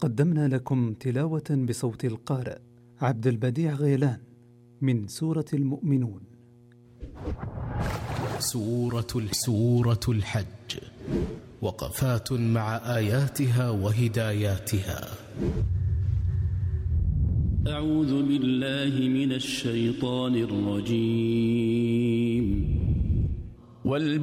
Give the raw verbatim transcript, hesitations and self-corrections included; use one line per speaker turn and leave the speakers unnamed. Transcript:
قدمنا لكم تلاوة بصوت القارئ عبد البديع غيلان من سورة المؤمنون.
سورة سورة الحج، وقفات مع آياتها وهداياتها.
أعوذ بالله من الشيطان الرجيم.